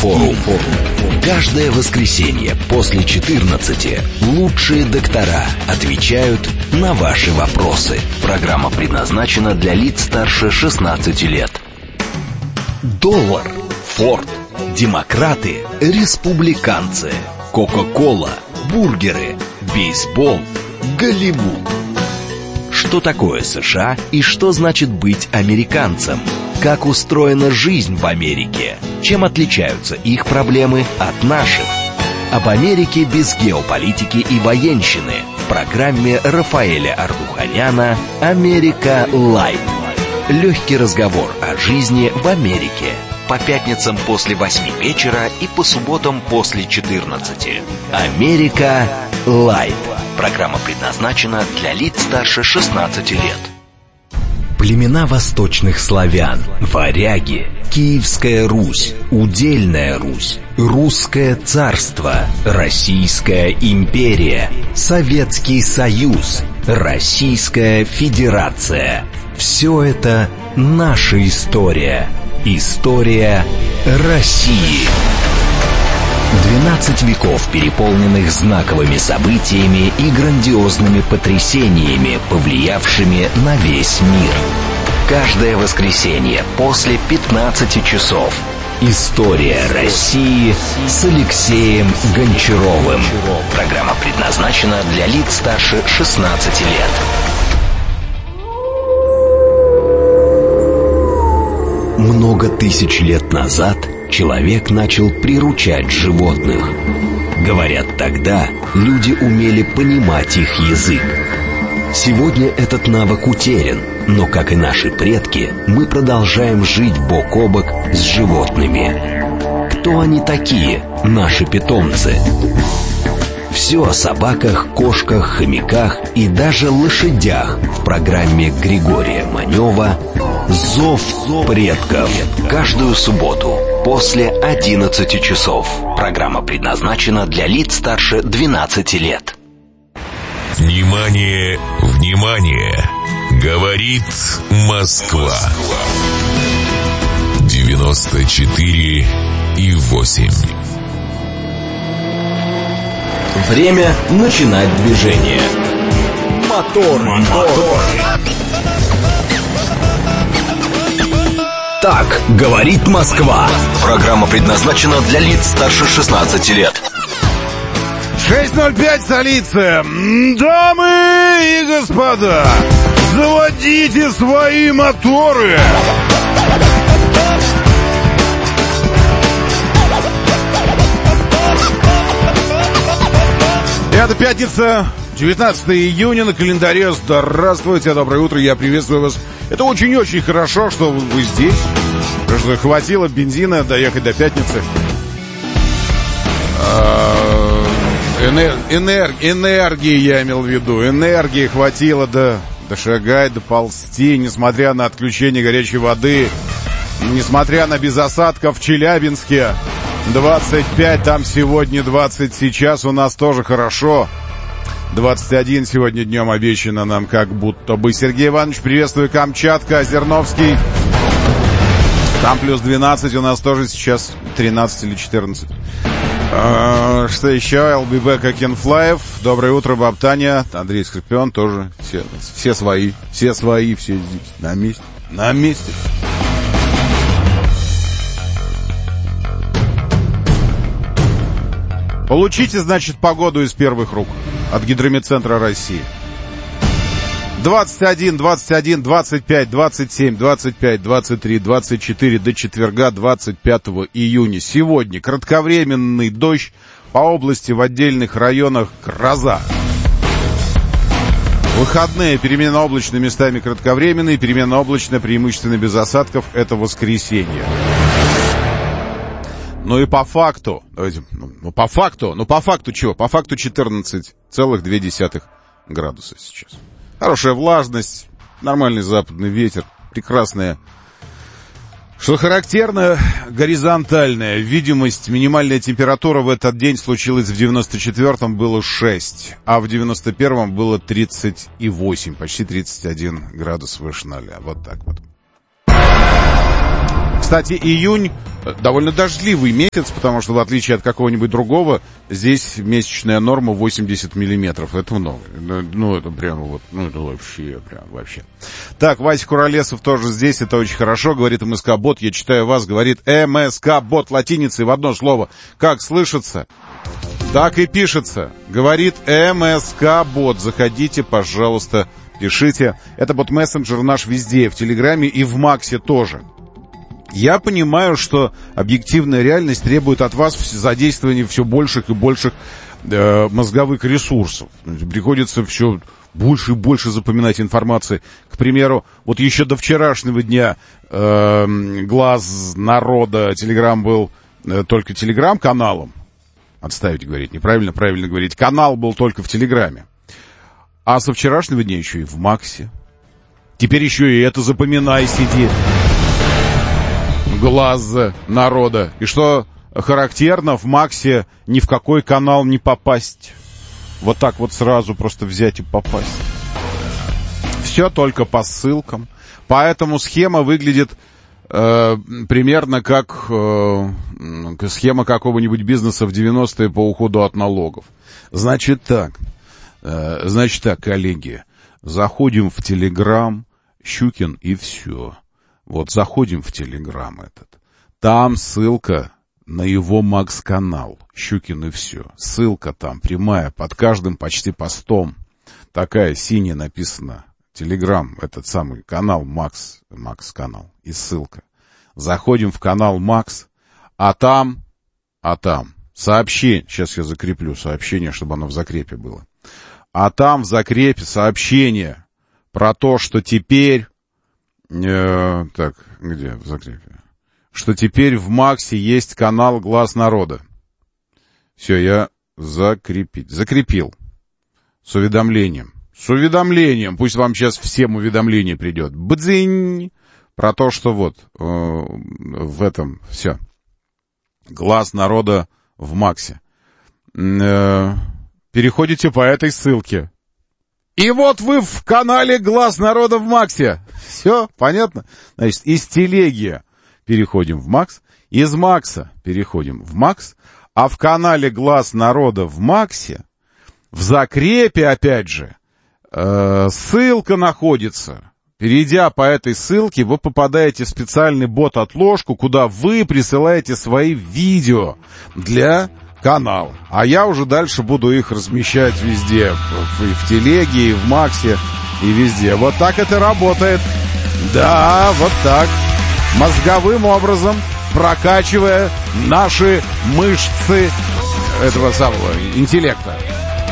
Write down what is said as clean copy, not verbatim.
форум. Каждое воскресенье после 14 лучшие доктора отвечают на ваши вопросы. Программа предназначена для лиц старше 16 лет. Доллар, Форд, демократы, республиканцы, Кока-кола, бургеры, бейсбол, Голливуд. Что такое США и что значит быть американцем? Как устроена жизнь в Америке? Чем отличаются их проблемы от наших? Об Америке без геополитики и военщины в программе Рафаэля Ардуханяна «Америка Лайт». Легкий разговор о жизни в Америке. По пятницам после 8 вечера и по субботам после 14. «Америка Лайт». Программа предназначена для лиц старше 16 лет. Племена восточных славян, варяги, Киевская Русь, Удельная Русь, Русское царство, Российская империя, Советский Союз, Российская Федерация. Все это наша история. История России. 12 веков, переполненных знаковыми событиями и грандиозными потрясениями, повлиявшими на весь мир. Каждое воскресенье после 15 часов. История России с Алексеем Гончаровым. Программа предназначена для лиц старше 16 лет. Много тысяч лет назад человек начал приручать животных. Говорят, тогда люди умели понимать их язык. Сегодня этот навык утерян, но, как и наши предки, мы продолжаем жить бок о бок с животными. Кто они такие, наши питомцы? Все о собаках, кошках, хомяках и даже лошадях в программе Григория Манева «Зов предков». Каждую субботу после 11 часов. Программа предназначена для лиц старше 12 лет. Внимание, внимание! Говорит Москва. 94,8. Время начинать движение. Мотор. Так говорит Москва. Программа предназначена для лиц старше 16 лет. 6:05 столица. Дамы и господа, заводите свои моторы. Это пятница, 19 июня на календаре. Здравствуйте, доброе утро, я приветствую вас. Это очень-очень хорошо, что вы здесь, потому что хватило бензина доехать до пятницы. Энергии я имел в виду. Энергии хватило дошагать, доползти, несмотря на отключение горячей воды, несмотря на без осадков в Челябинске. 25, там сегодня 20, сейчас у нас тоже хорошо. 21 сегодня днем обещано нам как будто бы. Сергей Иванович, приветствую, Камчатка, Озерновский. Там плюс 12, у нас тоже сейчас 13 или 14. Что еще? I'll be back, I can fly. Доброе утро, баб Таня, Андрей Скорпион, тоже все свои, все здесь, на месте. Получите, значит, погоду из первых рук от Гидрометцентра России. 21, 21, 25, 27, 25, 23, 24 до четверга 25 июня. Сегодня кратковременный дождь по области, в отдельных районах гроза. Выходные переменно-облачно, местами кратковременные, переменно-облачно, преимущественно без осадков. Это воскресенье. Ну и по факту, давайте, по факту чего? По факту 14,2 градуса сейчас. Хорошая влажность, нормальный западный ветер, прекрасная. Что характерно, горизонтальная видимость. Минимальная температура в этот день случилась в 94-м, было 6, а в 91-м было 38, почти 31 градус выше 0. Вот так вот. Кстати, июнь довольно дождливый месяц, потому что, в отличие от какого-нибудь другого, здесь месячная норма 80 миллиметров. Это много. Ну, это прямо вот, ну, это вообще. Так, Вася Куролесов тоже здесь, это очень хорошо, говорит МСК-бот, я читаю вас, говорит МСК-бот латиницей в одно слово. Как слышится, так и пишется. Говорит МСК-бот. Заходите, пожалуйста, пишите. Это бот-мессенджер наш везде, в Телеграме и в Максе тоже. Я понимаю, что объективная реальность требует от вас задействования все больших и больших мозговых ресурсов. Приходится все больше и больше запоминать информации. К примеру, вот еще до вчерашнего дня глаз народа Телеграм был только Телеграм-каналом. Отставить говорить, неправильно, правильно говорить. Канал был только в Телеграме. А со вчерашнего дня еще и в Максе. Теперь еще и это запоминай, сиди. Глаз народа. И что характерно, в Максе ни в какой канал не попасть. Вот так вот сразу просто взять и попасть. Все только по ссылкам. Поэтому схема выглядит примерно как схема какого-нибудь бизнеса в 90-е по уходу от налогов. Значит так, коллеги, заходим в Телеграм, Щукин и все. Вот заходим в Телеграм этот. Там ссылка на его Макс-канал. Щукин и все. Ссылка там прямая, под каждым почти постом. Такая синяя написана. Телеграм, этот самый канал Макс-канал. И ссылка. Заходим в канал Макс, а там сообщение. Сейчас я закреплю сообщение, чтобы оно в закрепе было. А там в закрепе сообщение про то, что теперь... Так, где в закрепе? Что теперь в Максе есть канал «Глаз народа». Все, я закрепил. С уведомлением. Пусть вам сейчас всем уведомление придет. Бдзинь! Про то, что вот в этом все. «Глаз народа» в Максе. Переходите по этой ссылке. И вот вы в канале «Глаз народа» в Максе. Все, понятно? Значит, из телеги переходим в Макс, из Макса переходим в Макс, а в канале «Глаз народа» в Максе, в закрепе, опять же, ссылка находится. Перейдя по этой ссылке, вы попадаете в специальный бот-отложку, куда вы присылаете свои видео для канала. А я уже дальше буду их размещать везде. И в телеге, и в Максе, и везде. Вот так это работает. Да, вот так. Мозговым образом, прокачивая наши мышцы этого самого интеллекта.